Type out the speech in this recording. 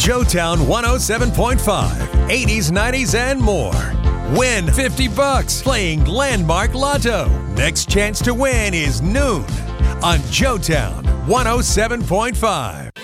Joetown 107.5, 80s, 90s, and more. Win $50 playing Landmark Lotto. Next chance to win is noon on Joetown 107.5.